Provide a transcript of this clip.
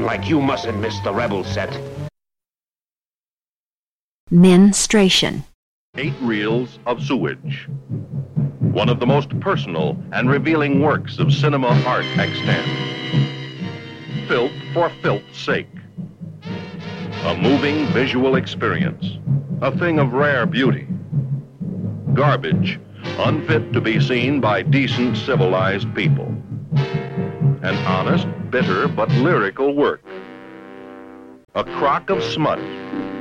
man like you mustn't miss the rebel set. Menstruation. 8 reels of sewage. One of the most personal and revealing works of cinema art extant. Filth for filth's sake. A moving visual experience. A thing of rare beauty. Garbage, unfit to be seen by decent, civilized people. An honest, bitter, but lyrical work. A crock of smut